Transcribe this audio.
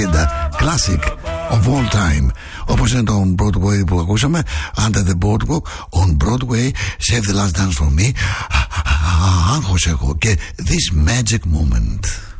Classic of all time. Όπως είναι το On Broadway που ακούσαμε, Under the Boardwalk, On Broadway, Save the Last Dance for Me. Άγχος έχω και This Magic Moment.